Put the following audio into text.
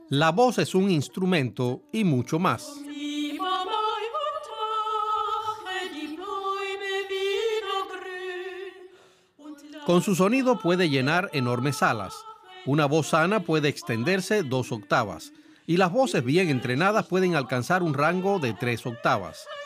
La voz es un instrumento y mucho más. Immer neu und wache die Bäume wieder grün und Con su sonido langsam puede llenar enormes salas. Una voz sana puede extenderse 2 octavas y las voces bien entrenadas pueden alcanzar un rango de 3 octavas.